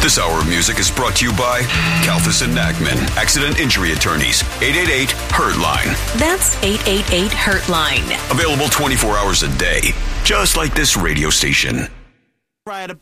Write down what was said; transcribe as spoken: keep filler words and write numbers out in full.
This hour of music is brought to you by Kalfas and Nachman, Accident Injury Attorneys, eight eight eight, hurt line. That's eight eight eight, hurt line. Available twenty-four hours a day, just like this radio station. Right